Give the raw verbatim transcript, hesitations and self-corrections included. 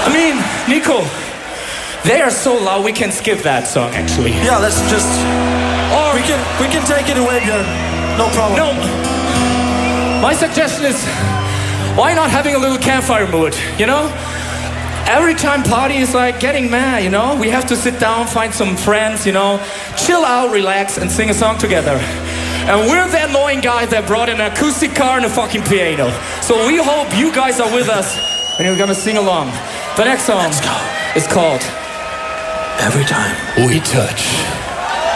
I mean, Nico, they are so loud we can skip that song actually. Yeah, let's just... Or we can, we can take it away, Björn. No problem. No. My suggestion is, why not having a little campfire mood, you know? Every time party is like getting mad, you know? We have to sit down, find some friends, you know? Chill out, relax, and sing a song together. And we're the annoying guy that brought an acoustic car and a fucking piano. So we hope you guys are with us and you're gonna sing along. The next song is called Every Time We Touch.